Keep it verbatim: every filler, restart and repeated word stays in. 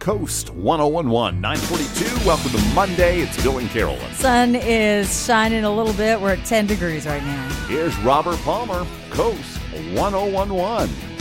Coast one oh one one, nine forty-two. Welcome to Monday. It's Bill and Carolyn. Sun is shining a little bit. We're at ten degrees right now. Here's Robert Palmer, Coast one oh one one.